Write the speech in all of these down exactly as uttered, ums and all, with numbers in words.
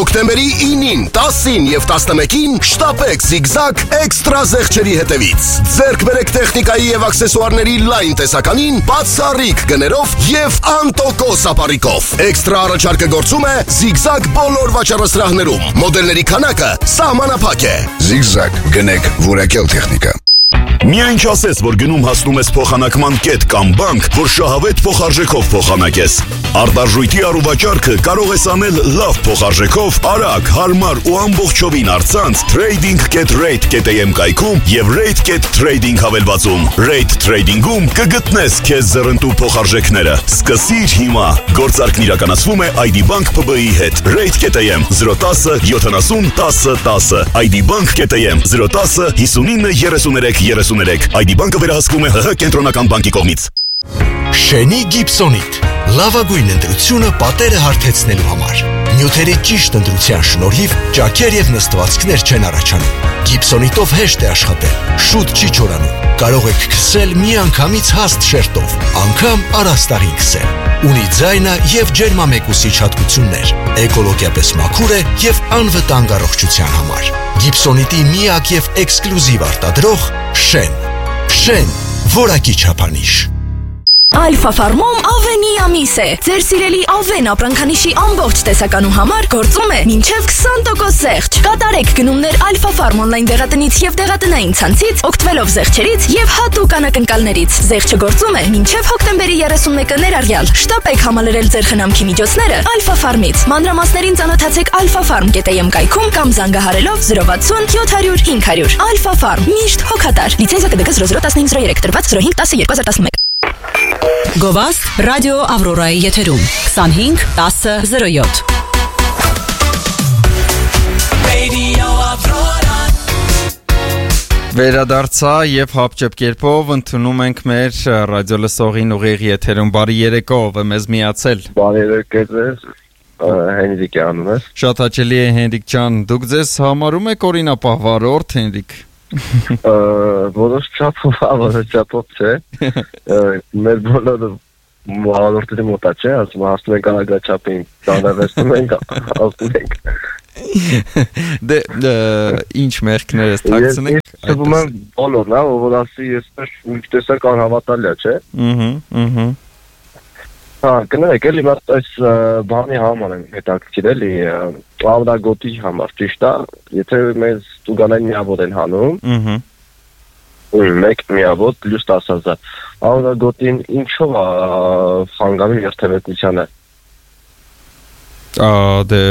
Հոկտեմբերի ինին, տասին և տասնմեկին շտապեք Zigzag էքստրա զեղչերի հետևից։ Ձեռք բերեք տեխնիկայի և աքսեսուարների լայն տեսականին, բացառիկ գներով և անտոկոս ապառիկով։ Էքստրա առաջարկը գործում է Zigzag բոլոր վաճառասրահներում։ Մոդելների քանակը սահմանափակ է։ Zigzag, գնեք որակյալ տեխնիկա։ Միայն չասես, որ գնում հասնում ես փոխանակման կետ կամ բանկ, որ շահավետ փոխարժեքով փոխանակես։ Արտարժույթի առուվաճառքը կարող ես անել լավ փոխարժեքով, արագ, հարմար ու ամբողջովին առցանց trading dot rate dot am կայքում եւ rate dot trading հավելվածում։ Rate Trading-ում կգտնես քեզ զռնտու փոխարժեքները։ Սկսիր հիմա։ Գործարքն իրականացվում է I D Bank P B I-ի հետ։ Rate dot am zero one zero seven zero one zero one zero I D Bank dot am zero one zero five nine three three I D Bank-ը վերահսկվում է H H կենտրոնական բանկի կողմից։ Շենի Գիբսոնիտ։ Լավագույն ընտրությունը պատերը հարթեցնելու համար։ Նյութերի ճիշտ ընտրության շնորհիվ ճաքեր եւ նստվածքներ չեն առաջանում։ Գիբսոնիտով հեշտ է աշխատել, շուտ չի չորանում։ Կարող եք քսել միանգամից հաստ շերտով, անգամ առաստաղին քսել։ Ունի ձայնա եւ ջերմամեկուսիչ հատկություններ։ Էկոլոգիապես մաքուր է եւ անվտանգ առողջության համար։ Գիբսոնիտի միակ եւ էքսկլյուզիվ արտադրող Շեն։ Շեն, որակի չափանիշ։ Alpha Farm-ում Ավենի ամիս է։ Ձեր սիրելի Ավեն ապրանքանիշի ամբողջ տեսականու համար գործում է մինչև քսան տոկոս զեղչ։ Կատարեք գնումներ Alpha Farm on-line դեղատնից եւ դեղատնային ցանցից, օգտվելով զեղչերից եւ հատուկ անակնկալներից։ Զեղչը գործում է մինչև հոկտեմբերի երեսունմեկը ներառյալ։ Շտապեք համալրել ձեր խնամքի միջոցները Alpha Farm-ից։ Մանրամասներին ծանոթացեք alpha farm dot am կայքում կամ զանգահարելով zero one zero seven zero zero five zero zero։ Alpha Farm միշտ հոգատար։ Լիցենզիա կդգ zero zero one nine zero three տրված zero five one zero two thousand eleven։ Գովաստ ռադիո Ավրորայի եթերում twenty-five ten zero seven Radio Aurora Վերադարձա եւ հապճեպ կերպով ընդունում ենք մեր ռադիո լսողին ուղիղ եթերում բարի երեկո ով է մեզ միացել Բարի երեկո ձեզ Հենրիկ անում ես Շատ հաճելի է Հենրիկ ջան դուք ձեզ համարում եք օրինապահվարորդ Հենրիկ Որոշ չափով, որոշ չափով չէ, մեր բոլորը մահավորտերի մոտա չէ, ասում հասնում ենք անագաչապին, ծանրավեստում ենք, ասում ենք։ Դե, ինչ մեղքներ ես թաքցնենք։ Ես թվում եմ բոլորն, որ ասի ես մի տեսակ անհավատալիա, չէ։ Ահա, Հա, կներեք, էլի մարդ այս բանի համար եմ հետաքրքիր էլի, ավրագոտի համար, ճիշտ է, եթե մեզ տուգանային միավոր են հանում, մեկ միավոր պլյուս տասը հազար, ավրագոտին ինչով է խանգարում երթևեկությանը։ Դե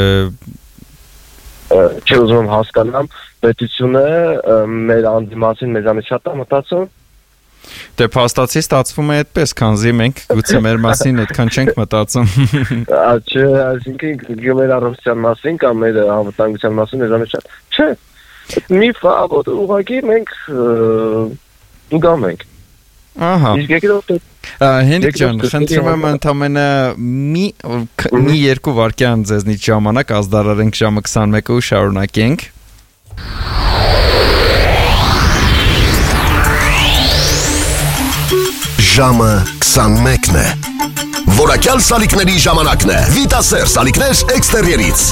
Չէ ուզում եմ հասկանամ, պետությունը մեր անդիմացին մեզանից շատ է մտածում։ Դե փաստացի ստացվում է այդպես, քանզի մենք գուցե մեր մասին այդքան չենք մտածում։ Չէ, այսինքն մեր առողջության մասին կամ մեր անվտանգության մասին մեզանից շատ։ Չէ։ Միֆ է, որ ուղղակի մենք ուգամ ենք։ Ահա։ Իսկ եկեք Հենրիկ ջան, խնդրում եմ ընդամենը մի մի երկու վայրկյան ձեզնից ժամանակ ազդարարենք ժամը twenty-one ու շարունակենք։ Ժամը twenty-one-ն է։ Որակյալ սալիկների ժամանակն է։ Վիտասեր սալիկներ էքստերիերից։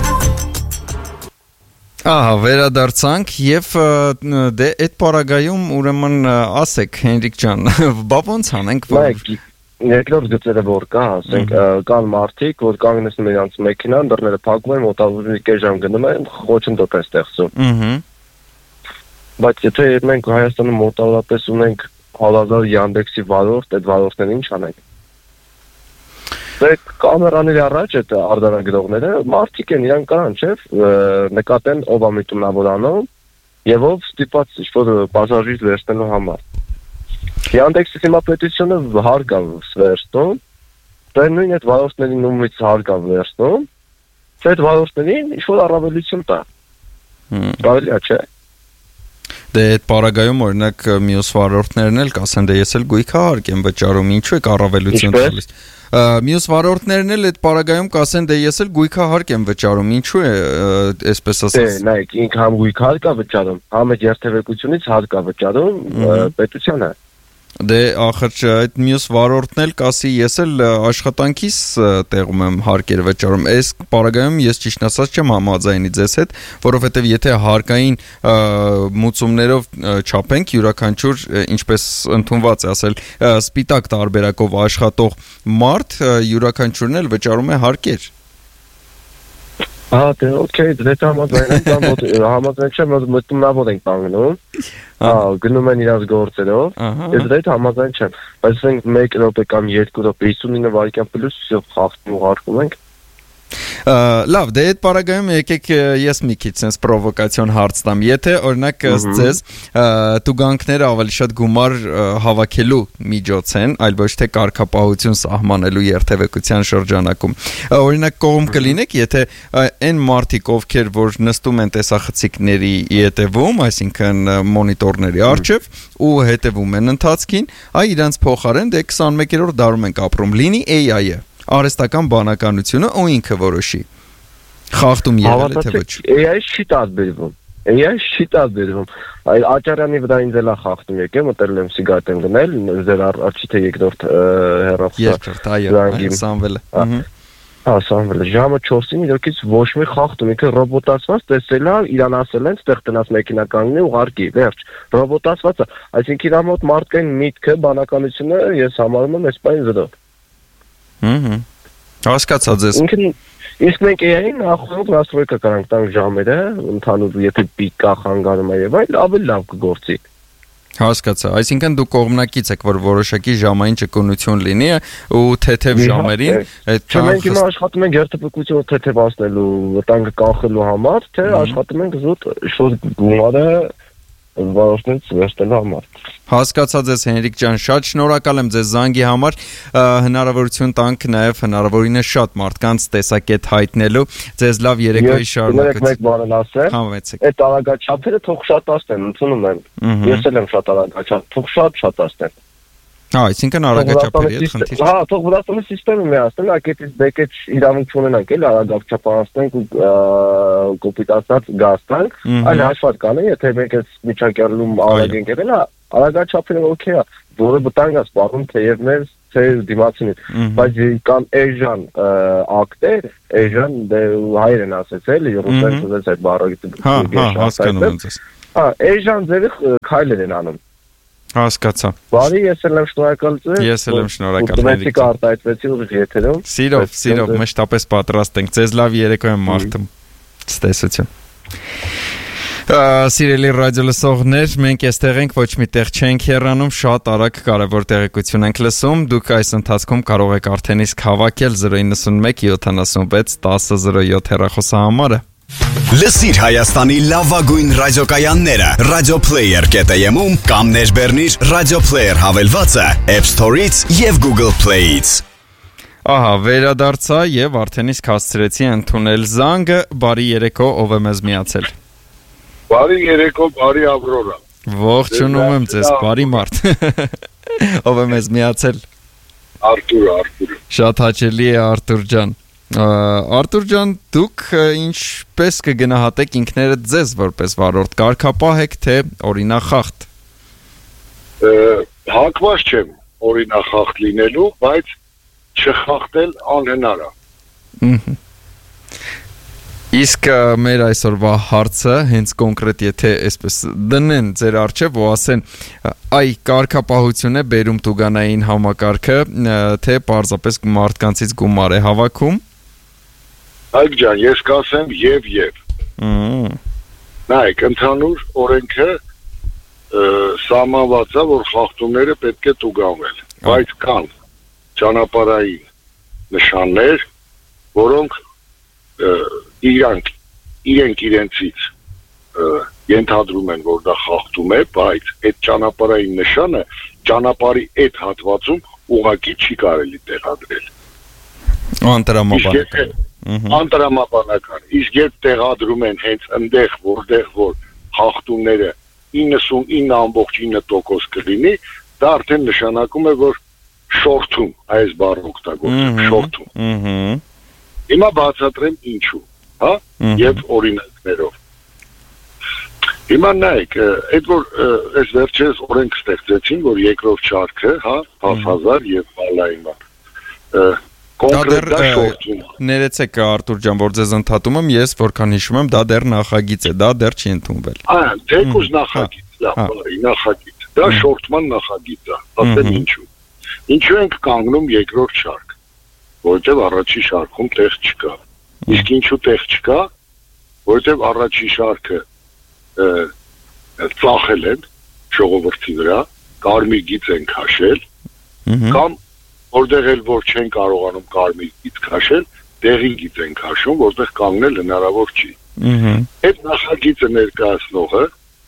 Ահա, վերադարձանք եւ դե այդ պարագայում ուրեմն ասեք Հենրիկ ջան, բա ոնց անենք որ Երկրորդ գծերը որ կա, ասենք կան մարդիկ, որ կանգնեցնում են իրանց մեքենան, դռները փակում են, մոտավորապես մի կես ժամ գնում են, խոչընդոտ են ստեղծում։ Ահա։ Բայց եթե մենք Հայաստանում մոտավորապես ունենք Հալազար Yandex-ի վարորդ, այդ վարորդները ինչ անենք։ Դե կամերաների առաջ այդ արձանագրողները մարդիկ են, իրանք կարան, չէ՞, նկատեն ով է միտումնավորանում եւ ով ստիպված ինչ-որ պասաժիր վերցնելու համար։ Yandex-ի հիմա պետությունը հարկ է վերցնում, դա նույն այդ վարորդների նումրից հարկ է վերցնում, այդ վարորդներին ինչ-որ առավելություն տա։ Կարելի է, չէ՞։ Դե այդ պարագայում օրինակ մյուս վարորդներն էլ կասեն դե ես էլ գույքահարկ եմ վճարում ինչու եք առավելություն տալիս Մյուս վարորդներն էլ այդ պարագայում կասեն դե ես էլ գույքահարկ եմ վճարում ինչու է այսպես ասած Դե նայեք ինքը համ գույքահարկ է վճարում համ այդ երթևեկությունից հարկ է վճարում պետությանը Դե ախր այդ մյուս վարորդն էլ կասի ես էլ աշխատանքիս տեղում եմ հարկեր վճարում։ Այս պարագայում ես ճիշտ ասած չեմ համաձայնի ձեզ հետ, որովհետև եթե հարկային մուծումներով չափենք յուրաքանչյուր, ինչպես ընդունված է ասել, սպիտակ տարբերակով աշխատող մարդ յուրաքանչյուրն էլ վճարում է հարկեր։ Ահա, դե օքեյ, դե համաձայն եմ, համաձայն չեմ, մտումնավոր ենք կանգնում, գնում են իրաց գործերով, ես դե համաձայն չեմ, բայց ենք մեկ րոպե կամ երկու րոպե հիսունինը վայրկյան պլյուս խախտում ուղարկում ենք։ Լավ, դե այդ պարագայում եկեք ես մի քիչ sense պրովոկացիոն հարց տամ։ Եթե օրինակ ձեզ տուգանքները ավելի շատ գումար հավաքելու միջոց են, այլ ոչ թե կարգապահություն սահմանելու երթևեկության շրջանակում։ Օրինակ կողմ կլինեք, եթե այն մարդիկ, ովքեր որ նստում են տեսախցիկների ետևում, այսինքն մոնիտորների առջև ու հետևում են ընթացքին, այ իրանց փոխարեն դե քսանմեկերորդ դարում ենք ապրում, լինի A I-ը արհեստական բանականությունը ու ինքը որոշի խախտում եղել է թե ոչ։ A I չի տարբերվում։ A I չի տարբերվում։ Այլ Աճարյանի վրա ինձ էլա խախտում եկել, մտել եմ սիգարետ եմ գնել, ձեր առաջի թե երկրորդ հեռախոսը։ Երկրորդ, այո, Սամվելը։ Հա, Սամվելը ժամը չորսին իրոքից ոչ մի խախտում, ինքը ռոբոտացված տեսել է, իրան ասել են, ստեղ տնած մեքենա կանգնի ուղարկի, վերջ։ Ռոբոտացված է, այսինքն իր մոտ մարդկային միտքը, բանականությունը ես համարում եմ այս բան զրո։ Հհհ։ Հասկացա ձեզ։ Իսկ մենք A I-ին նախորդ настройка կարանք տանք ժամերը, ընդհանուր եթե պիկա խանգարում է եւ այլ, ավելի լավ կգործի։ Հասկացա, այսինքն դու կողմնակից եք, որ որոշակի ժամային ճկունություն լինի ու թեթև ժամերին այդ մենք հիմա աշխատում ենք երթևեկությունը թեթևացնելու, վտանգը կանխելու համար, թե աշխատում ենք զուտ շուտ գումարը վարորդներից վերցնելու համար։ Հասկացա ձեզ Հենրիկ ջան, շատ շնորհակալ եմ ձեզ զանգի համար, հնարավորություն տանք նաև հնարավորինս շատ մարդկանց տեսակետ հայտնելու, ձեզ լավ երեկոյի շարունակություն։ Մեկ բան ասեմ, Համեցեք։ Այդ արագաչափերը թող շատացնեն, ընդունում եմ։ Ես էլ եմ շատ արագաչափ, թող շատ շատացնեն։ Հա, այսինքն արագաչափերի հետ խնդիր։ Հա, թող Վրաստանի համակարգը միացնեն, ակետից բեկեջ իրավունք ունենանք, էլ արագաչափանցնենք ու կոպիտացած գաստանք, այլ հաշվառ կանեն, եթե բեկեջ միջակայքում արագ ենք եղել, արագաչափերը օքեյ է, որը վտանգ է սպառնում թեև մեր թե դիմացին, բայց կան էժան ակտեր, էժան դե հայեր են ասեցել, ռուսերեն ծնեց այդ բառը։ Հա, հա, հասկանում եմ ձեզ։ Հա, էժան ձևի քայլեր են անում։ Հասկացա։ Բարի, ես էլ եմ շնորհակալ ձեզ։ Ես էլ եմ շնորհակալ։ Դուք արտահայտվեցի ուղիղ եթերում։ Սիրով, սիրով, մշտապես պատրաստ ենք։ Ձեզ լավ երեկո եմ մաղթում։ Ցտեսություն։ Սիրելի ռադիո լսողներ, մենք այստեղ ենք, ոչ միտեղ չենք հեռանում, շատ արագ կարևոր տեղեկություն ենք լսում։ Դուք այս ընթացքում կարող եք արդեն իսկ հավաքել zero nine one seven seven one zero zero seven հեռախոսահամարը։ Լսիր Հայաստանի լավագույն ռադիոկայանները Radio Player.am-ում կամ ներբեռնիր Radio Player հավելվածը App Store-ից եւ Google Play-ից։ Ահա, վերադարձա եւ արդեն իսկ հասցրեցի ընդունել զանգը, բարի երեկո, ով է մեզ միացել։ Բարի երեկո, բարի Ավրորա։ Ողջունում եմ ձեզ, բարի մարդ։ Ով է մեզ միացել։ Արտուր, Արտուր։ Շատ հաճելի է Արտուր ջան։ Արտուր ջան, դուք ինչպես կգնահատեք ինքներդ ձեզ որպես վարորդ, կարգապահ եք թե օրինախախտ։ Հակված չեմ օրինախախտ լինելու, բայց չխախտել անհնար է։ Իսկ մեր այսօրվա հարցը հենց կոնկրետ եթե այսպես դնեն ձեր առջև ու ասեն այ կարգապահություն է բերում տուգանային համակարգը, թե պարզապես մարդկանցից գումար է հավաքում։ Այլ ջան, ես կասեմ եւ եւ։ Նայեք, ընդհանուր օրենքը սահմանված է, որ խախտումները պետք է տուգանվել, բայց կան ճանապարհային նշաններ, որոնք իրանք իրենք իրենցից ենթադրում են, որ դա խախտում է, բայց այդ ճանապարհային նշանը ճանապարհի այդ հատվածում ուղղակի չի կարելի տեղադրել։ Անտրամաբանական։ Անտրամաբանական։ Իսկ երբ տեղադրում են հենց այնտեղ, որտեղ որ խախտումները ninety-nine point nine տոկոս կլինի, դա արդեն նշանակում է, որ շորթում, այս բառը օգտագործում, շորթում։ Հիմա բացատրեմ ինչու, հա, եւ օրինակներով։ Հիմա նայեք, այդ որ այս վերջերս օրենք ստեղծեցին, որ երկրորդ շարքը, հա, տասը հազար եւ բալայինը։ Կոնկրետ ներեցեք Արտուր ջան, որ ձեզ ընդհատում եմ, ես որքան հիշում եմ, դա դեռ նախագիծ է, դա դեռ չի ընդունվել։ Ահա, թեկուզ նախագիծ, լավ, նախագիծ։ Դա շորթման նախագիծ է, ասեմ ինչու։ Ինչու ենք կանգնում երկրորդ շարք, որովհետեւ առաջի շարքում տեղ չկա։ Իսկ ինչու տեղ չկա, որովհետեւ առաջի շարքը ծախել են ժողովրդի վրա, կարմիր գիծ են քաշել, կամ որտեղ էլ որ չեն կարողանում կարմիր գիծ քաշել, տեղի գիծ են քաշում, որտեղ կանգնել հնարավոր չի։ Այդ նախագիծը ներկայացնողը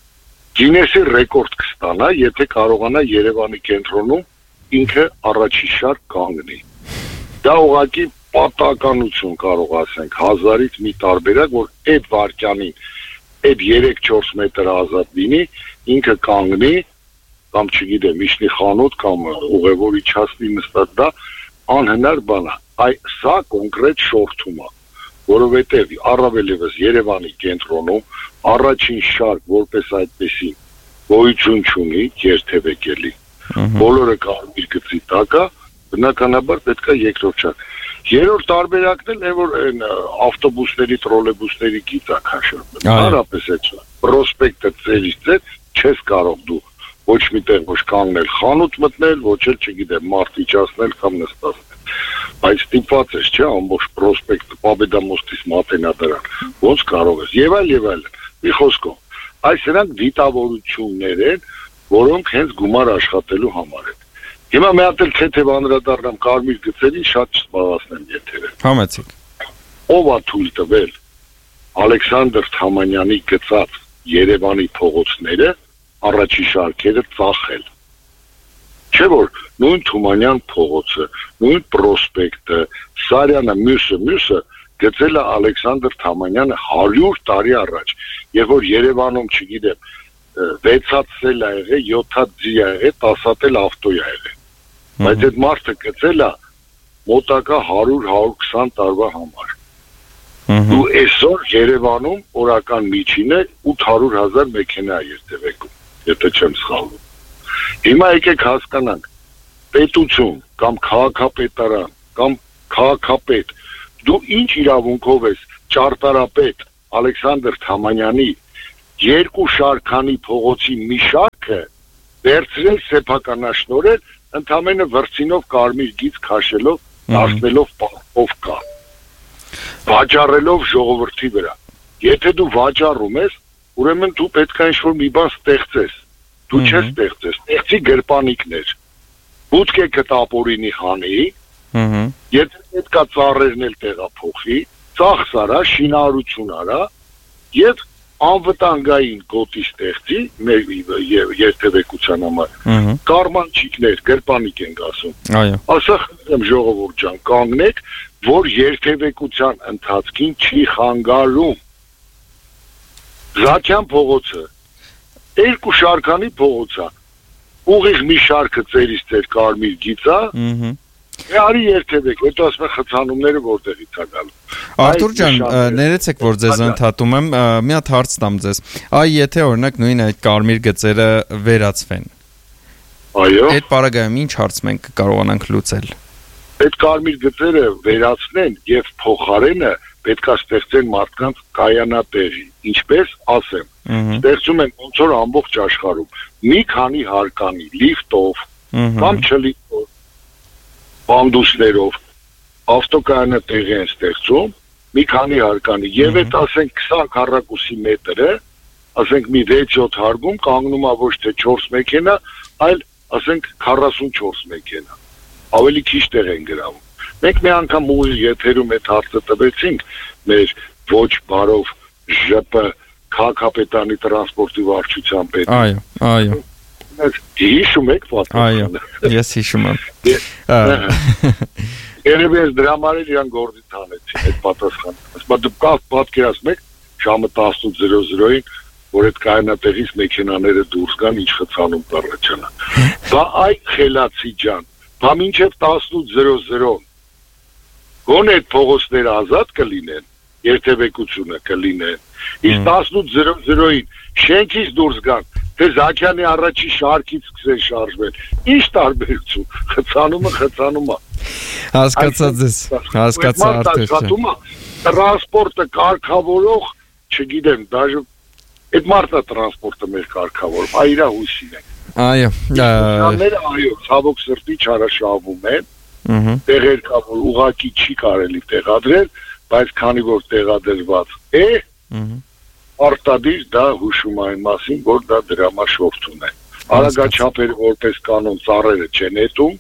Գինեսի ռեկորդ կստանա, եթե կարողանա Երևանի կենտրոնում ինքը առաջի շարք կանգնի։ Դա ուղղակի պատահականություն կարող ասենք, հազարից մի տարբերակ, որ այդ վարկյանին այդ երեք-չորս մետր ազատ լինի, ինքը կանգնի, կամ չգիտեմ, իշնի խանութ կամ ուղևորի չասնի նստած, դա անհնար բան է։ Այ սա կոնկրետ շորթում է, որովհետև առավել ևս Երևանի կենտրոնում առաջին շարք որպես այդպեսի գոյություն չունի, երթևեկելի։ Բոլորը կարմիր գծի տակ է, բնականաբար պետք է երկրորդ շարք։ Երրորդ տարբերակն էլ է, որ այն ավտոբուսների, տրոլեյբուսների գիծ է քաշել։ Հարապես է չէ։ Պրոսպեկտը ծերից ծեր չես կարող դու ոչ միտեղ ոչ կանգնել խանութ մտնել, ոչ էլ չգիտեմ մարդ իջացնել կամ նստացնել։ Բայց ստիպված ես, չէ, ամբողջ պրոսպեկտը Պաբեդամոստից Մատենադարան, ոնց կարող ես։ Եվ այլ եւ այլ։ Մի խոսքով, այս նրանք դիտավորություններ են, որոնք հենց գումար աշխատելու համար են։ Հիմա մի հատ էլ թեթև անդրադառնամ կարմիր գծերին, շատ չսպասեմ եթերը։ Համեցեք։ Ով է թույլ տվել Ալեքսանդր Թամանյանի գծած Երևանի փողոցները առաջի շարքերը ծախել։ Չէ՞ որ նույն Թումանյան փողոցը, նույն պրոսպեկտը, Սարյանը, մյուսը, մյուսը գծել է Ալեքսանդր Թամանյանը հարյուր տարի առաջ, երբ որ Երևանում, չգիտեմ, վեցած սել է եղել, յոթած ձի է եղել, տասած էլ ավտո է եղել։ Բայց այդ մարդը գծել է մոտակա հարյուր-հարյուր քսան տարվա համար։ Ու այսօր Երևանում օրական միջինը ութ հարյուր հազար մեքենա է երթևեկում, եթե չեմ սխալվում։ Հիմա եկեք հասկանանք, պետություն կամ քաղաքապետարան կամ քաղաքապետ, դու ինչ իրավունքով ես ճարտարապետ Ալեքսանդր Թամանյանի երկու շարքանի փողոցի մի շարքը վերցրել սեփականաշնորհել ընդամենը վրձինով կարմիր գիծ քաշելով, դարձնելով պահով կա, վաճառելով ժողովրդի վրա։ Եթե դու վաճառում ես, ուրեմն դու պետք է ինչ-որ մի բան ստեղծես։ Դու չես ստեղծես, ստեղծի գրպանիկներ։ Բուտկեքը տապորինի հանի, եթե պետք է ծառերն էլ տեղափոխի, ծախս արա, շինարարություն արա, եւ անվտանգային գոտի ստեղծի մեր երթևեկության համար։ Կարմանչիկներ, գրպանիկ ենք ասում։ Այո։ Ասա խնդրեմ ժողովուրդ ջան, կանգնեք, որ երթևեկության ընթացքին չի խանգարում։ Զաքյան փողոցը երկու շարքանի փողոց է։ Ուղիղ մի շարքը ծերից ծեր կարմիր գիծ է։ Ահա։ Արի երթևեք, հետո ասում եմ խցանումները որտեղից է գալու։ Արտուր ջան, ներեցեք, որ ձեզ ընդհատում եմ, մի հատ հարց տամ ձեզ։ Այ եթե օրինակ նույն այդ կարմիր գծերը վերացվեն։ Այո։ Այդ պարագայում ինչ հարց մենք կարողանանք լուծել։ Այդ կարմիր գծերը վերացնեն եւ փոխարենը պետքա ստեղծեն մարդկանց կայանատեղի, ինչպես ասեմ, ստեղծում են ոնց որ ամբողջ աշխարհում մի քանի հարկանի, լիֆտով, կամ չլիֆտով, բանդուսներով, ավտոկայանատեղի են ստեղծում, մի քանի հարկանի, եւ այդ ասենք քսան քառակուսի մետրը, ասենք մի վեց-յոթ հարկում կանգնում է ոչ թե չորս մեքենա, այլ ասենք քառասունչորս մեքենա, ավելի քիչ տեղ են գրավում։ Մենք մի անգամ ուղիղ եթերում այդ հարցը տվեցինք մեր ոչ բարով ԺՊ քաղաքապետարանի տրանսպորտի վարչության պետ։ Այո, այո։ Հիշում եք Այո, պատմությունը։ ես հիշում եմ։ Երևի ես դրա համար էլ իրան գործի տանեցի այդ պատասխանը։ Ասում դուք կա պատկերացնեք ժամը տասնութ զրո զրոյին, որ այդ կայանատեղից մեքենաները դուրս գան, ինչ խցանում կառաջանա։ Բա այ խելացի ջան, բա մինչև տասնութ զրո զրո գոնե այդ փողոցները ազատ կլինեն, երթևեկությունը կլինեն։ Իսկ տասնութ զրո զրոյին շենքից դուրս գան, թե Զաքյանի առաջի շարքից սկսեն շարժվել։ Ինչ տարբերություն, խցանումը, խցանումը։ Հասկացած ես, հասկացա արդյոք։ Տրանսպորտը կարգավորող, չգիտեմ, դաժե այդ մարդը տրանսպորտը մեր կարգավորում, այ իրա հույսին է։ Այո, այո, ցավոք սրտի չարաշահվում են։ Տեղեր կա, որ ուղղակի չի կարելի տեղադրել, բայց քանի որ տեղադրված է, արտադիր դա հուշում այն մասին, որ դա դրամաշորթուն է։ Արագաչափերը որպես կանոն ծառերը չեն էտում,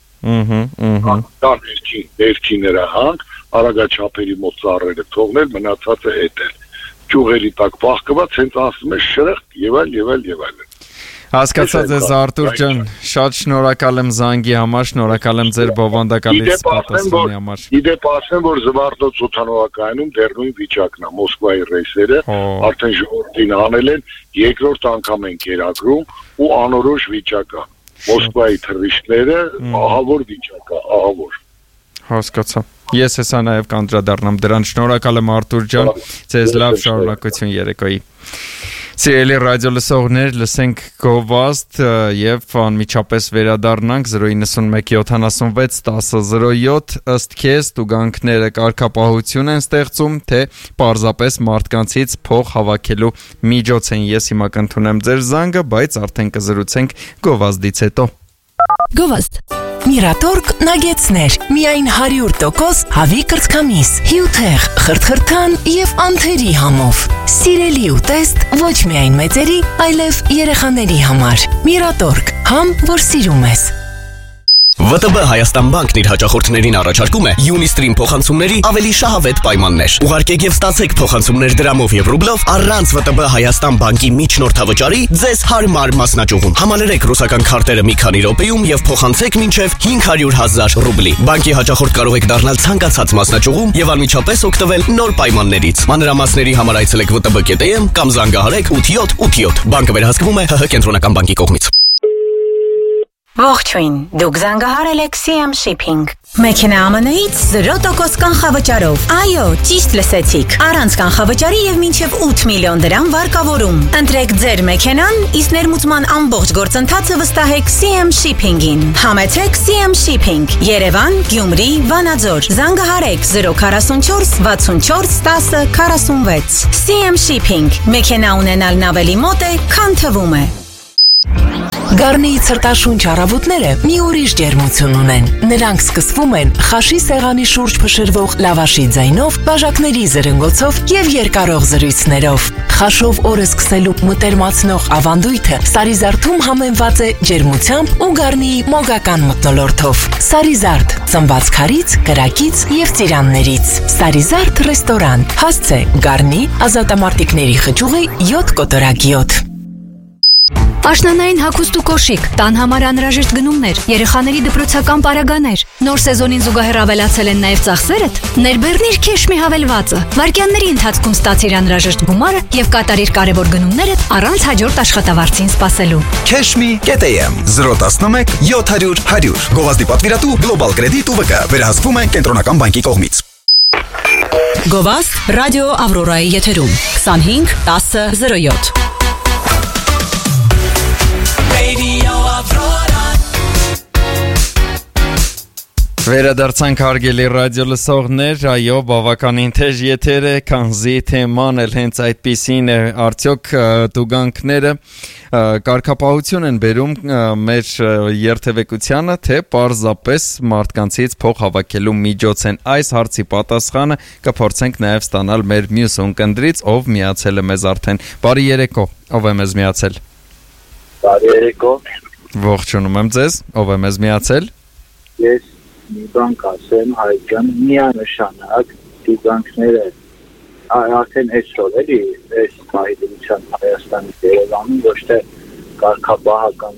դա ներքին, ներքին հրահանգ, արագաչափերի մոտ ծառերը թողնել, մնացածը էտել։ Ճյուղերի տակ պահկված, հենց ասում է շրխկ եւ այլ եւ այլ եւ այլ։ Հասկացած ես Արտուր ջան, շատ շնորհակալ եմ զանգի համար, շնորհակալ եմ ձեր բովանդակալից պատասխանի համար։ Իդեպ ասեմ, որ Զվարթնոց օդանավակայանում դեռ նույն վիճակն է, Մոսկվայի ռեյսերը արդեն ժողովրդին անել են, երկրորդ անգամ են կերակրում ու անորոշ վիճակ է։ Մոսկվայի թռիչքները ահավոր վիճակ է, ահավոր։ Հասկացա։ Ես հեսա նաև կանդրադառնամ դրան, շնորհակալ եմ Արտուր ջան, ձեզ լավ շարունակություն երեկոյի։ Սիրելի ռադիո լսողներ, լսենք գովազդ եւ անմիջապես վերադառնանք զրո իննսուն մեկ յոթանասունվեց տասը զրո յոթ ըստ քեզ տուգանքները կարգապահություն են ստեղծում, թե պարզապես մարդկանցից փող հավաքելու միջոց են։ Ես հիմա կընդունեմ ձեր զանգը, բայց արդեն կզրուցենք գովազդից հետո։ Գովազդ Միրատորկ նագեցներ, միայն հարյուր տոկոս հավի կրծքամիս, հյութեղ, խրթխրթան և անթերի համով։ Սիրելի ուտեստ ոչ միայն մեծերի, այլև երեխաների համար։ Միրատորկ, համ, որ սիրում ես։ ՎՏԲ Հայաստան բանկն իր հաճախորդներին առաջարկում է Unistream փոխանցումների ավելի շահավետ պայմաններ։ Ուղարկեք եւ ստացեք փոխանցումներ դրամով եւ ռուբլով առանց ՎՏԲ Հայաստան բանկի միջնորդավճարի ձեզ հարմար մասնաճյուղում։ Համալրեք ռուսական քարտերը մի քանի րոպեում եւ փոխանցեք մինչեւ հինգ հարյուր հազար ռուբլի։ Բանկի հաճախորդ կարող եք դառնալ ցանկացած մասնաճյուղում եւ անմիջապես օգտվել նոր պայմաններից։ Մանրամասների համար այցելեք վ տ բ կետ է մ կամ զանգահարեք ութ յոթ ութ յոթ։ Բանկը վերահսկվում է ՀՀ կենտրոնական բանկի կողմից։ Ողջույն, դուք զանգահարել եք սի էմ Shipping։ Մեքենա Ա Մ Ն-ից զրո տոկոս կանխավճարով։ Այո, ճիշտ լսեցիք։ Առանց կանխավճարի եւ մինչեւ ութ միլիոն դրամ վարկավորում։ Ընտրեք ձեր մեքենան, իսկ ներմուծման ամբողջ գործընթացը վստահեք սի էմ Shipping-ին։ Համեցեք սի էմ Shipping, Երևան, Գյումրի, Վանաձոր։ Զանգահարեք զրո քառասունչորս վաթսունչորս տասը քառասունվեց։ սի էմ Shipping, մեքենա ունենալն ավելի մոտ է, քան թվում է։ Գառնիի ցրտաշունչ առավոտները մի ուրիշ ջերմություն ունեն։ Նրանք սկսվում են խաշի սեղանի շուրջ փշրվող լավաշի ձայնով, բաժակների զրնգոցով եւ երկարող զրույցներով։ Խաշով օրը սկսելու մտերմացնող ավանդույթը Սարիզարդում համեմված է ջերմությամբ ու Գառնիի մոգական մթնոլորտով։ Սարիզարդ, ծնված քարից, կրակից եւ ծիրաններից։ Սարիզարդ ռեստորան, հասցե Գառնի, ազատամարտիկների խճուղի յոթ կոտորակյոթ։ Աշնանային հագուստ ու կոշիկ, տան համար անհրաժեշտ գնումներ, երեխաների դպրոցական պարագաներ։ Նոր սեզոնին զուգահեռ ավելացել են նաև ծախսերդ։ Ներբեռնիր քեշմի հավելվածը։ Վարկյանների ընթացքում ստացիր անհրաժեշտ գումարը եւ կատարիր կարևոր գնումներդ առանց հաջորդ աշխատավարձին սպասելու։ Քեշմի կետ է մ զրո տասնմեկ յոթ հարյուր հարյուր։ Գովազդի պատվիրատու Global Credit ու ՎԿ վերահսկվում են կենտրոնական բանկի կողմից։ Գովազդ ռադիո Ավրորայի եթերում քսանհինգ տասը զրո յոթ։ Վերադարձանք հարգելի ռադիո լսողներ, այո, բավականին թեժ եթեր է, քանզի թեման էլ հենց այդպիսին է, արդյոք տուգանքները կարգապահություն են բերում մեր երթևեկությանը, թե պարզապես մարդկանցից փող հավաքելու միջոց են։ Այս հարցի պատասխանը կփորձենք նաև ստանալ մեր մյուս ունկնդրից, ով միացել է մեզ արդեն։ Բարի երեկո, ով է մեզ միացել։ Բարի երեկո։ Ողջունում եմ ձեզ, ով է մեզ միացել։ Ես մի բան կասեմ, Հայկյան, միանշանակ տուգանքները արդեն այսօր էլի այս մայրության Հայաստանի Երևանում ոչ թե կարգապահական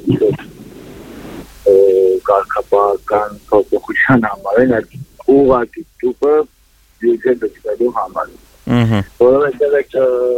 կարգապահական փոփոխության համար են, այլ ուղղակի տուգը դիգը դեպքերու համար։ Որովհետև այդ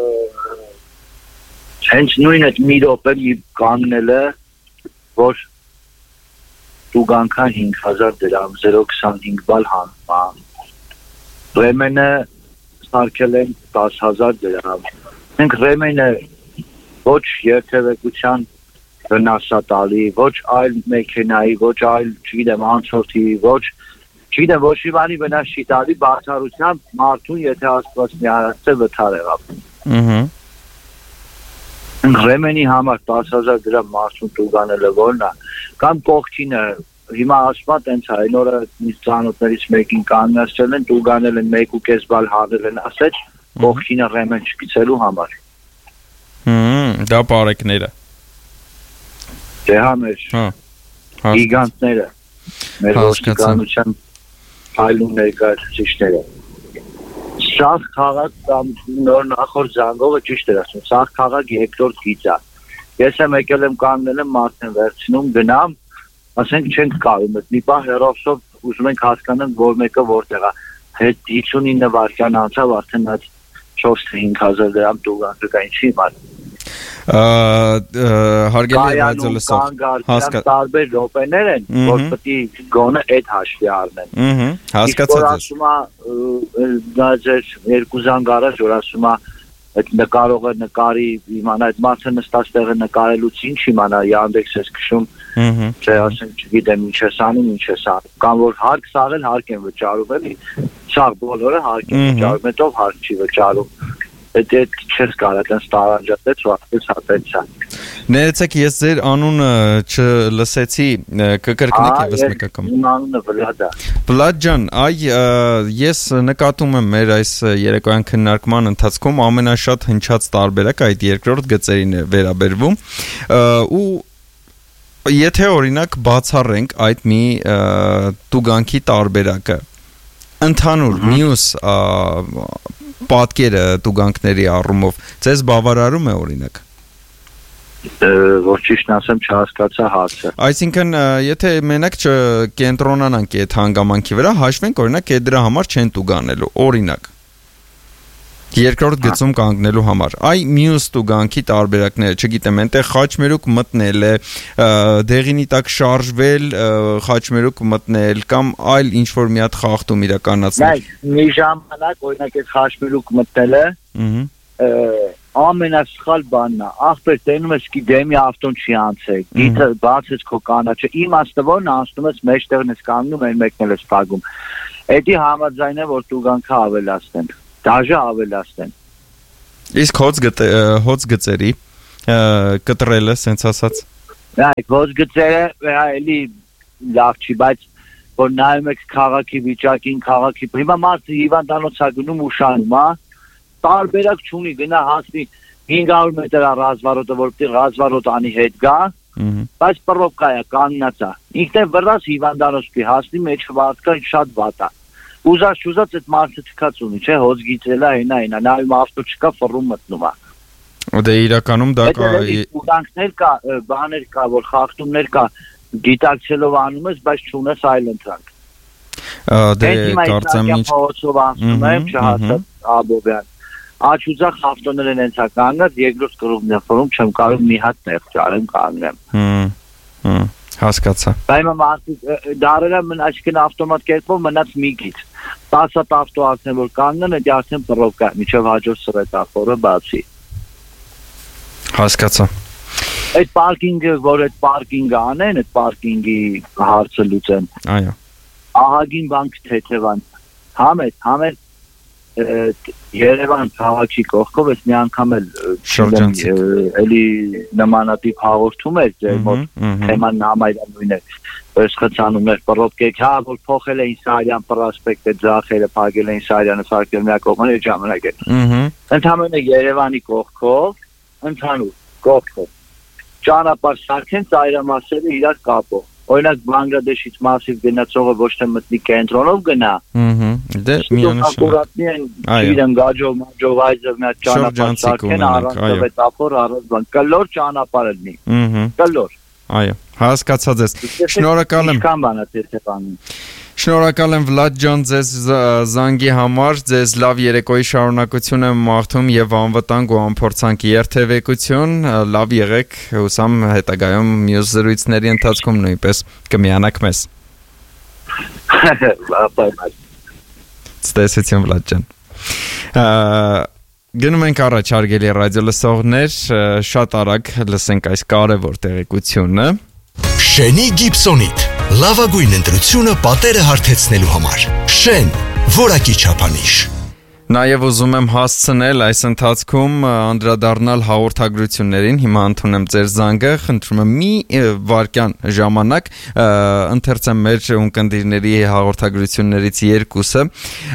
հենց նույն այդ մի րոպե մի կանգնելը, որ տուգանքան հինգ հազար դրամ, զրո քսանհինգ բալ հանում, Ռեմենը սարքել են տասը հազար դրամ։ Մենք ռեմենը ոչ երթևեկության վնասատալի, ոչ այլ մեքենայի, ոչ այլ, չգիտեմ, անցորդի, ոչ չգիտեմ, ոչ մի բանի վնաս չի տալի բացառությամբ մարդուն, եթե Աստված միանացե վթար եղավ։ Ահա։ Ռեմենի համար տասը հազար դրամ մարդուն տուգանելը որն է, կամ կողքինը, հիմա ասում է տենց է, այն օրը ինձ ծանոթներից մեկին կանգնացրել են, տուգանել են մեկ ու կես բալ հանել են, ասեց, կողքինը ռեմեն չգցելու համար։ Հմ, դա պարեկները։ Դե հա մեր գիգանտները, մեր ոստիկանության այլուն ներկայացուցիչները։ Սաղ քաղաք կամ նոր նախորդ զանգողը ճիշտ էր ասում, սաղ քաղաք երկրորդ գիծ է։ Ես եմ եկել եմ կանգնել եմ մարդն վերցնում, գնամ, ասենք չենք կարում, մի պահ հեռախոսով ուզում ենք հասկանանք, որ մեկը որտեղ է։ Հետ հիսունինը վայրկյան անցավ արդեն այդ չորս թե հինգ հազար դրամ տուգան կա ինչի իմանալ։ Հարգելի ռադիոլսող հասկացա տարբեր րոպեներ են որ պետք է գոնե այդ հաշվի առնեն հասկացա ես ասում եմ դա ձեր երկու զանգ առաջ որ ասում եմ այդ նկարողը նկարի իմանա այդ մարդը նստած տեղը նկարելուց ինչ իմանա Yandex ես քշում չէ ասենք չգիտեմ ինչ ես անում ինչ ես անում կամ որ հարկ սաղել հարկ են վճարում էլի սաղ բոլորը հարկ են վճարում հետո հարկ չի վճարում Դե չես կարող այդպես տարանջատեց ու այդպես հատեցա։ Ներեցեք, ես ձեր անունը չլսեցի, կկրկնեք եւս մեկ անգամ։ Իմ անունը Վլադ է։ Վլադ ջան, այ ես նկատում եմ մեր այս երեկոյան քննարկման ընթացքում ամենաշատ հնչած տարբերակը այդ երկրորդ գծերին է վերաբերվում ու եթե օրինակ բացառենք այդ մի տուգանքի տարբերակը ընդհանուր մյուս պատկերը տուգանքների առումով ձեզ բավարարում է օրինակ որ ճիշտ ասեմ չհասկացա հարցը այսինքն եթե մենակ չկենտրոնանանք այդ հանգամանքի վրա հաշվենք օրինակ այդ դրա համար չեն տուգանելու օրինակ երկրորդ գծում կանգնելու համար այ մյուս տուգանքի տարբերակները չգիտեմ այնտեղ խաչմերուկ մտնել է դեղինի տակ շարժվել խաչմերուկ մտնել կամ այլ ինչ որ մի հատ խախտում իրականացնել մի ժամանակ օրինակ այդ խաչմերուկ մտնելը ամենասխալ բանն է ախպեր տենում ես գիտեմի ավտոն չի անցել դիտը բացեց քո կանաչը իմաստը որն անցնում ես մեջտեղն ես կանգնում այն մեկն էլ ես փակում էդի համաձայն է որ տուգանքը ավելացնեն դաժե ավելացնեն իսկ հոց հոց գծերի կտրելը սենց ասած այ հոց գծերը էլի լավ չի բայց որ նայում եք քաղաքի վիճակին քաղաքի հիմա մարդը հիվանդանոցա գնում ուշանում հա տարբերակ չունի գնա հասնի հինգ հարյուր մետր ռազմարոտը որ պիտի ռազմարոտ անի հետ գա բայց պրոբկա է կանգնած է ինքն վրաս հիվանդանոց պիտի հասնի մեջ վարդկա շատ վատ է ուզած ուզած այդ մարդը չկաց ունի չէ հոց գիծելա այնա այնա նայում ավտո չկա ֆռում մտնում է դե իրականում դա կա ուտանքներ կա բաներ կա որ խախտումներ կա գիտակցելով անում ես բայց չունես այլ ընտրանք դե կարծեմ ինչ փողոցով ասում եմ չհասած աբովյան աչուձախ ավտոներ են հենց կանգնած երկրորդ կրովն է ֆռում չեմ կարող մի հատ տեղ ճարեմ կանգնեմ հմ հմ հասկացա բայց մարդիկ դարերը մն աչքին ավտոմատ կերպով մնաց մի գիծ տասը ավտո արդեն որ կանգնեն դա արդեն պրոբկա միջև հաջորդ սրետախորը բացի հասկացա այդ պարկինգը որ այդ պարկինգը անեն այդ պարկինգի հարցը լուծեն այո ահագին բանկ թեթևան համետ համետ Երևան քաղաքի կողքով ես մի անգամ էլ էլի նմանատիպ հաղորդում էր ձեր մոտ թեման համայնքն նույնն է ըստ խցանումներ պրոբկեք հա որ փոխել էին Սարյան պրոսպեկտը ձախերը փակել էին Սարյանը սարքել մի կողմը ժամանակ է ընդհանրապես Երևանի կողքով ընդհանուր կողքով ճանապարհ սարքեն ծայրամասերը իրար կապող օրինակ Բանգլադեշից մասիվ գնացողը ոչ թե մտնի կենտրոնով գնա ըհը դե միանշանակ այո գաջով մաջով այդը մի ճանապարհ սարքեն առանց վետափոր առանց բան կլոր ճանապարհ լինի ըհը կլոր այո հասկացա ձեզ շնորհակալ եմ ինչքան բան է տեսեփանում Շնորհակալ եմ Վլադ ջան ձեզ զանգի համար, ձեզ լավ երեկոյի շարունակություն եմ մաղթում եւ անվտանգ ու անփորձանք երթևեկություն, լավ եղեք, հուսամ հետագայում մյուս զրույցների ընթացքում նույնպես կմիանաք մեզ։ Ստեսություն Վլադ ջան։ Գնում ենք առաջ հարգելի ռադիոլսողներ, շատ արագ լսենք այս կարևոր տեղեկությունը։ Շենի Գիբսոնիտ, լավագույն ընտրությունը պատերը հարթեցնելու համար։ Շեն, որակի չափանիշ։ Նաև ուզում եմ հասցնել այս ընթացքում անդրադառնալ հաղորդագրություններին, հիմա ընդունեմ ձեր զանգը, խնդրում եմ մի վայրկյան ժամանակ ընթերցեմ մեր ունկնդիրների հաղորդագրություններից երկուսը,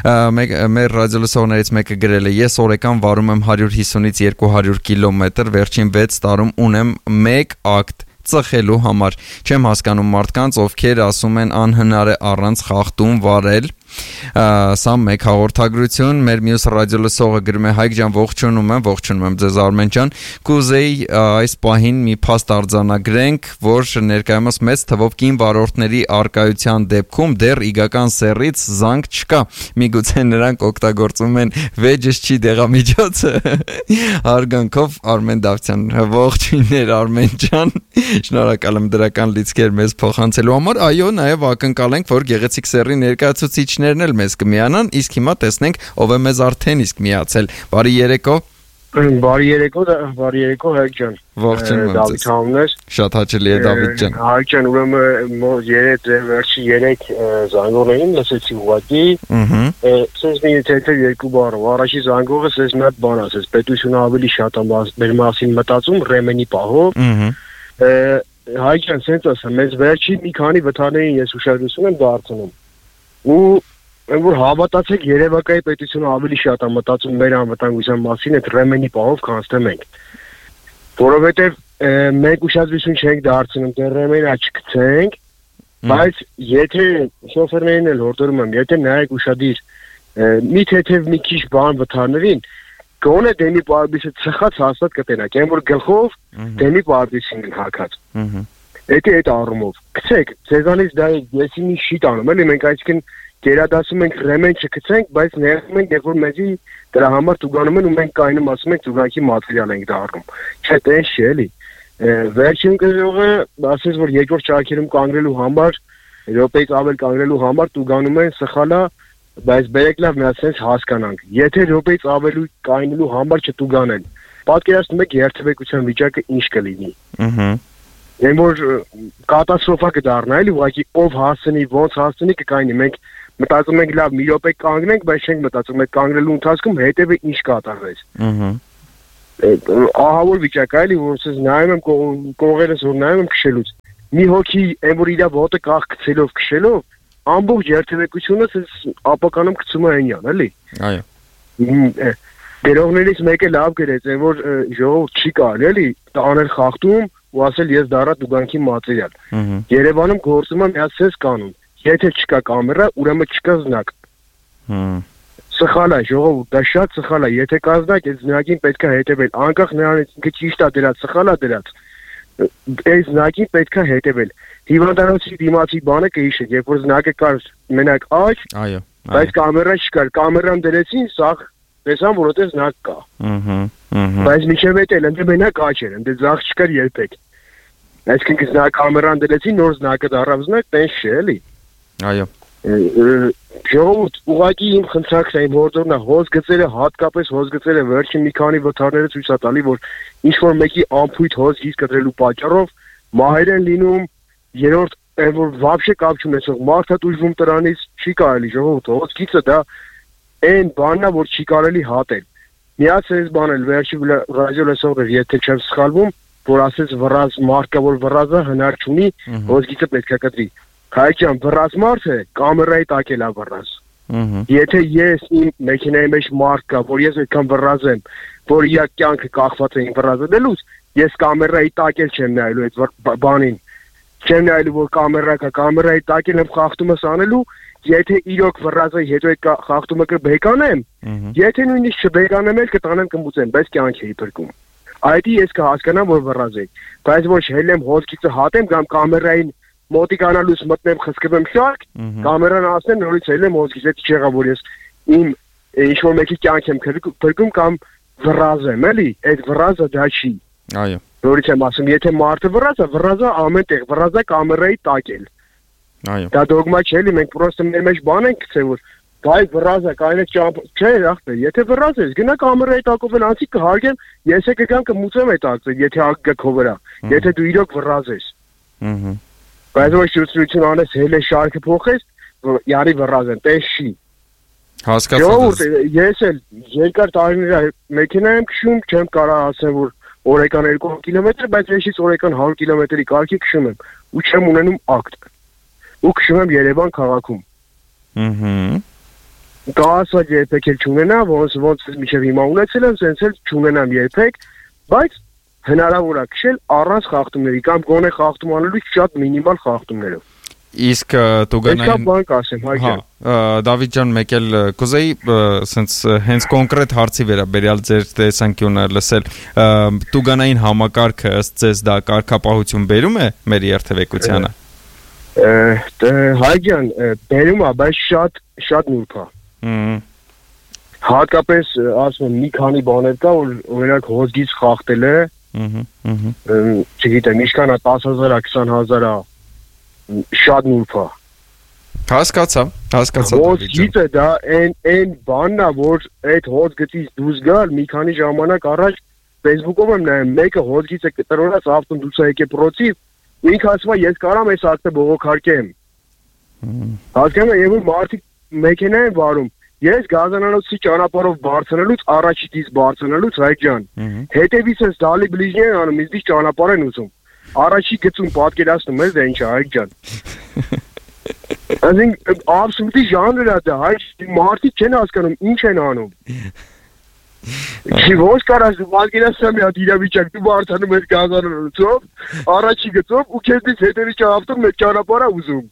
մեր ռադիոլսողներից մեկը գրել է, ես օրեկան վարում եմ հարյուր հիսունից երկու հարյուր կիլոմետր, վերջին վեց տարում ունեմ մեկ ակտ ծխելու համար, չեմ հասկանում մարդկանց, ովքեր ասում են անհնար է առանց խախտում վարել, սա մեկ հաղորդագրություն, մեր մյուս ռադիոլսողը գրում է Հայկ ջան ողջունում եմ, ողջունում եմ ձեզ Արմեն ջան, կուզեի այս պահին մի փաստ արձանագրենք, որ ներկայումս մեծ թվով կին վարորդների արկայության դեպքում դեռ իգական սեռից զանգ չկա, միգուցե նրանք օգտագործում են վեճս չի դեղամիջոցը, հարգանքով Արմեն Դավթյան, ողջույններ Արմեն ջան, շնորհակալ եմ դրական լիցքեր մեզ փոխանցելու համար, այո, նաև ակնկալ ենք, որ գեղեցիկ սեռի ներկայացուցիչներն էլ մեզ կմիանան, իսկ հիմա տեսնենք ով է մեզ արդեն իսկ միացել։ Բարի երեկո։ Բարի երեկո, բարի երեկո Հայկ ջան։ Ողջունում եմ ձեզ։ Դավիթ Համներ։ Շատ հաճելի է Դավիթ ջան։ Հայկ ջան, ուրեմն երեք վերջի երեք զանգողներին լսեցի ուղղակի։ Ըհը։ Սենց մի թեթև երկու բառով, առաջի զանգողը սենց մի հատ բան ասեց, պետությունը ավելի շատ է մեր մասին մտածում ռեմենի պահով։ Ըհը։ Հայկ ջան, սենց ասեմ, մեզ վերջի մի քանի վթարներին ես ուշադրություն եմ դարձնում։ Ու Այն որ հավատացեք Երևակայի պետությունը ավելի շատ է մտածում մեր անվտանգության մասին այդ ռեմենի պահով, քան թե մենք։ Որովհետև մենք ուշադրություն չենք դարձնում, դեռ ռեմենը չգցենք, բայց եթե շոֆերներին էլ հորդորում եմ, եթե նայեք ուշադիր, մի թեթև մի քիչ բան վթարներին, գոնե դեմի պարբիսը ծխած հաստատ կտենակ, այն որ գլխով դեմի պարբիսին հակած։ Եթե այդ առումով գցեք, ձեզանից դա եսի մի շիտ անում, էլի մենք այսինքն գերադասում ենք ռեմեն չգցենք, բայց ներում ենք, երբ որ մեզի դրա համար տուգանում են ու մենք կայնում ասում ենք տուգանքի մատերիալ ենք դառնում։ Չէ, տես չէ, էլի։ Վերջին գրողը ասես որ երկրորդ ճակերում կանգնելու համար, րոպեից ավել կանգնելու համար տուգանում են սխալա, բայց բերեք լավ միասնից հասկանանք։ Եթե րոպեից ավելու կայնելու համար չտուգանեն, պատկերացնում եք երթևեկության վիճակը ինչ կլինի։ Ըհը։ Այն որ կատաստրոֆա կդառնա, էլի ուղղակի ով հասցնի, ոնց հասցնի կկայնի, մենք մտածում ենք լավ մի րոպե կանգնենք, բայց չենք մտածում այդ կանգնելու ընթացքում հետևը ինչ կատարվեց։ Ըհը։ Ահավոր վիճակ է, էլի որ ես նայում եմ կողերս որ նայում եմ քշելուց։ Մի հոգի այն որ իր ոտը կախ գցելով քշելով, ամբողջ երթևեկությունը ես ապականում գցում է այնյան, էլի։ Այո։ Դերողներից մեկը լավ գրեց, այն որ ժողովուրդ չի կարելի, էլի, տանել խախտում ու ասել ես դառա տուգանքի մատերիալ։ Երևանում գործում է միացես կանոն։ Եթե չկա կամերա, ուրեմն չկա զնակ։ Սխալ է, ժողովուրդ, դա շատ սխալ է։ Եթե կա զնակ, այդ զնակին պետք է հետևել։ Անկախ նրանից ինքը ճիշտ է դրած, սխալ է դրած։ Այդ զնակին պետք է հետևել։ Հիվանդանոցի դիմացի բանը կհիշեք, երբ որ զնակը կար մենակ աջ, այո, բայց կամերա չկար։ Կամերան դրեցին, սաղ տեսան, որ այդպես զնակ կա։ Ըհը։ Բայց միջև այդ էլ ընդ մենակ աջ էր, ընդ զաղ չկար երբեք։ Այսինքն զնակ կամերան դրեցին, նոր զնակը դառավ զնակ, տենց չէ, էլի։ Այո։ Ժողովուրդ, ուղղակի իմ խնդրանքն է, իմ հորդորն է, հոզ գծերը, հատկապես հոզ գծերը վերջին մի քանի վթարները ցույց է տալի, որ ինչ որ մեկի ամփույթ հոզ գիծ կտրելու պատճառով մահեր են լինում, երրորդ այն որ վաբշե կապ չունեցող մարդը դժվում դրանից չի կարելի, ժողովուրդ, հոզ գիծը դա այն բանն է, որ չի կարելի հատել։ Միած այս բանը վերջի ռադիո լսողը, եթե չեմ սխալվում, որ ասես վռազ մարդը, որ վռազը հնար չունի, հոզ գիծը պետք է կտրի։ Հայկ ջան, վռազ մարդը կամերայի տակ էլ է վռազ։ Եթե ես իմ մեքենայի մեջ մարդ կա, որ ես այդքան վռազ եմ, որ իր կյանքը կախված է իմ վռազը դելուց, ես կամերայի տակ էլ չեմ նայելու այդ բանին։ Չեմ նայելու, որ կամերա կա, կամերայի տակ էլ եմ խախտումս անելու, եթե իրոք վռազը հետո այդ խախտումը կբեկանեմ, եթե նույնիսկ չբեկանեմ էլ կտանեմ կմուծեմ, բայց կյանք էի փրկում։ Այդ ես կհասկանամ, որ վռազ է, բայց ոչ հելեմ հոսքիցը հատեմ կամ կամերային մոտիկանալուց մտնեմ խսկվեմ շարք, կամերան ասեմ նորից ելեմ հոսքից, այդ չեղա, որ ես իմ ինչ-որ մեկի կյանք եմ փրկում կամ վռազ եմ, էլի, այդ վռազը դա չի։ Այո։ Նորից եմ ասում, եթե մարդը վռազ է, վռազը ամեն տեղ, վռազը կամերայի տակ էլ։ Այո։ Դա դոգմա չէ, էլի, մենք պրոստը մեր մեջ բան ենք գցել, որ Գայ վրազը, կայնը ճամփ, չէ, ախպեր, եթե վրազ ես, գնա կամերայի տակով են անցի կհարգեմ, ես է կգամ կմուծեմ այդ ակցը, եթե ակը քո վրա, եթե դու իրոք վրազ ես։ Ահա։ Բայց ոչ շուտություն անես, հելե շարքը փոխես, յարի վրազ են, տեսի։ Հասկացա։ Ես էլ երկար տարիներ մեքենա եմ քշում, չեմ կարող ասեմ, որ օրական երկու կիլոմետր, բայց եշից օրական հարյուր կիլոմետրի կարգի քշում եմ, ու չեմ ունենում ակտ։ Ու քշում եմ Երևան քաղաքում։ Ահա։ Գասա երբեք էլ չունենա, ոնց ոնց միջև հիմա ունեցել եմ, սենց էլ չունենամ երբեք, բայց հնարավոր է քշել առանց խախտումների կամ գոնե խախտում անելու շատ մինիմալ խախտումներով։ Իսկ Տուգանային Այսքան բան կասեմ, հայ ջան։ Հա, Դավիթ ջան, մեկ էլ կուզեի սենց հենց կոնկրետ հարցի վերաբերյալ ձեր տեսանկյունը լսել։ Տուգանային համակարգը ըստ ձեզ դա կարգապահություն բերում է մեր երթևեկությանը։ Հայ ջան, բերում է, բայց շատ շատ նուրբ է։ Հատկապես ասում եմ մի քանի բաներ կա, որ օրինակ հոզգից խախտել է։ Ահա, ահա։ Չգիտեմ, ինչքան է դես հազար, քսան հազար է, շատ նուրբ է։ Հասկացա, հասկացա։ Հոզգիծը դա այն այն բանն է, որ այդ հոզգից դուրս գալ մի քանի ժամանակ առաջ Facebook-ով եմ նայում, մեկը հոզգիծը կտրորած ավտոն դուրս եկե պրոցի, ու ինքը ասում է, ես կարամ այս ակտը բողոքարկեմ։ Հասկանում եմ, եւ մարդիկ մեքենա են վարում։ Ես գազանանոցի ճանապարհով բարձրանալուց առաջից բարձրանալուց հայ ջան։ Հետևից ես դալի բլիժնի են անում, իսկ ճանապարհ են ուզում։ Առաջի գծում պատկերացնում ես դա ինչ է հայ ջան։ Այսինքն absolutely ժանր է դա, հայ մարդիկ չեն հասկանում ինչ են անում։ Չի ոչ կարաս դու պատկերացնում ես իրավիճակ դու բարձրանում ես գազանանոցով, առաջի գծով ու քեզից հետևից ավտոն մեկ ճանապարհ է ուզում։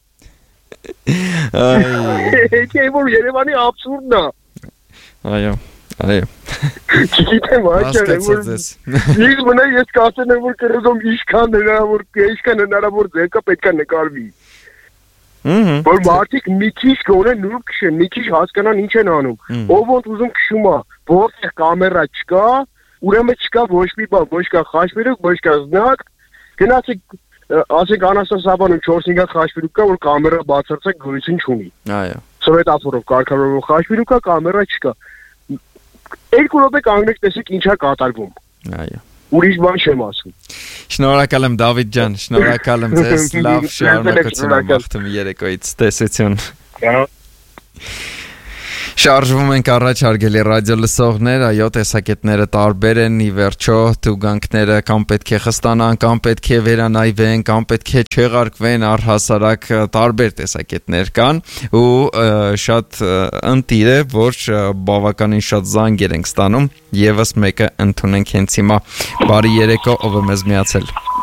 Չէ, որ Երևանի աբսուրդն է։ Այո, այո։ Չգիտեմ, այո, որ ես մնա ես կասեմ, որ կրեզոմ ինչքան հնարավոր, ինչքան հնարավոր ձերքը պետք է նկարվի։ Որ մարդիկ մի քիչ գոնե նուրբ քշեն, մի քիչ հասկանան ինչ են անում։ Ով ոնց ուզում քշում է, որտեղ կամերա չկա, ուրեմն չկա ոչ մի բան, ոչ կա խաչմերուկ, ոչ կա զնակ, գնացեք ասենք անաստասաբանում չորս-հինգ հատ խաչմերուկ կա, որ կամերա բացարձակ գոյություն չունի։ Այո։ Սովետաֆորով կարգավորող խաչմերուկ կա, կամերա չկա։ Երկու րոպե կանգնեք, տեսեք ինչա կատարվում։ Այո։ Ուրիշ բան չեմ ասում։ Շնորհակալ եմ Դավիթ ջան, շնորհակալ եմ ձեզ, լավ շարունակություն եմ մաղթում երեկոյից, տեսություն։ Շարժվում ենք առաջ, հարգելի ռադիո լսողներ, այո, տեսակետները տարբեր են, ի վերջո տուգանքները կամ պետք է խստանան, կամ պետք է վերանայվեն, կամ պետք է չեղարկվեն, առհասարակ տարբեր տեսակետներ կան ու շատ ընտիր է, որ բավականին շատ զանգեր ենք ստանում, եւս մեկը ընդունենք հենց հիմա։ Բարի երեկո, ով է մեզ միացել։